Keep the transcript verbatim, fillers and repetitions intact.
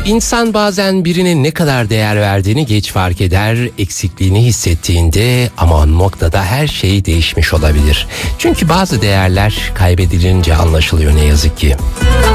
İnsan bazen birine ne kadar değer verdiğini geç fark eder, eksikliğini hissettiğinde ama o noktada her şey değişmiş olabilir. Çünkü bazı değerler kaybedilince anlaşılıyor ne yazık ki.